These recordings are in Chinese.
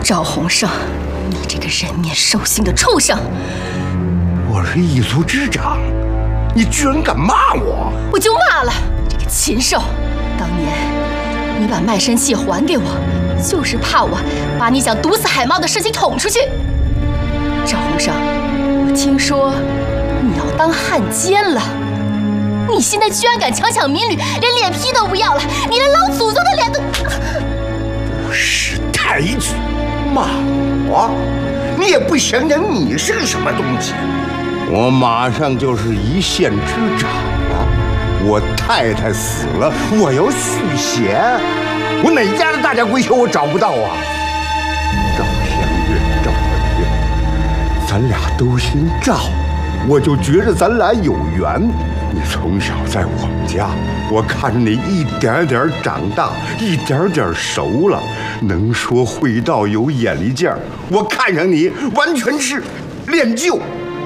赵洪胜，你这个人面兽心的畜生！ 我是一族之长，你居然敢骂我！ 我就骂了，这个禽兽！当年你把卖身契还给我，就是怕我把你想毒死海猫的事情捅出去。赵洪胜，我听说你要当汉奸了，你现在居然敢强抢民女，连脸皮都不要了，你连老祖宗的脸都…… 不识抬举，骂我，你也不想想你是个什么东西？我马上就是一县之长啊！我太太死了，我要续弦，我哪家的大家闺秀我找不到啊？赵香月，赵香月，咱俩都姓赵，我就觉着咱俩有缘。你从小在我们家，我看着你一点点长大，一点点熟了，能说会道，有眼力劲儿。我看上你完全是练就。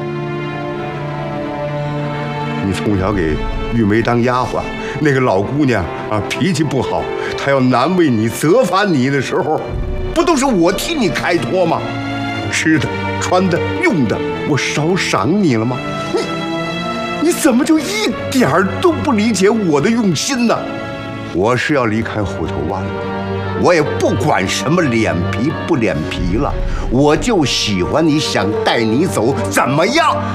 你从小给玉梅当丫鬟，那个老姑娘啊，脾气不好，她要难为你、责罚你的时候，不都是我替你开脱吗？吃的、穿的、用的，我少赏你了吗？你怎么就一点儿都不理解我的用心呢？我是要离开虎头湾了，我也不管什么脸皮不脸皮了，我就喜欢你，想带你走，怎么样？